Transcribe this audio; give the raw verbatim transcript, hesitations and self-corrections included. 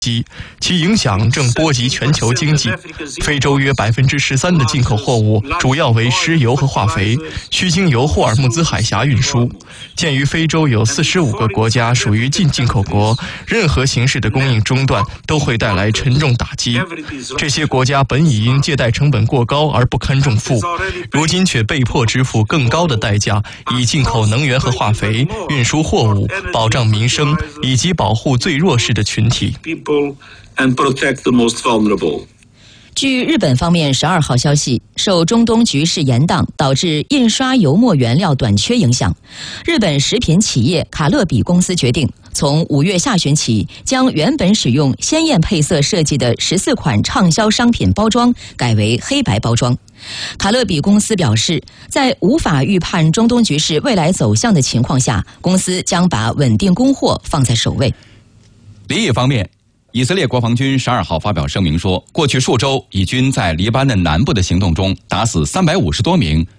其影响正波及全球经济。非洲约百分之十三的进口货物主要为石油和化肥，需经由霍尔木兹海峡运输。鉴于非洲有四十五个国家属于进进口国，任何形式的供应中断都会带来沉重打击。这些国家本已因借贷成本过高而不堪重负，如今却被迫支付更高的代价，以进口能源和化肥、运输货物、保障民生以及保护最弱势的群体。 据日本方面十二号消息，受中东局势延宕导致印刷油墨原料短缺影响，日本食品企业卡乐比公司决定从五月下旬起，将原本使用鲜艳配色设计的十四款畅销商品包装改为黑白包装。卡乐比公司表示，在无法预判中东局势未来走向的情况下，公司将把稳定供货放在首位。 另一方面，以色列国防军十二号发表声明说，过去数周以军在黎巴嫩南部的行动中打死三百五十多名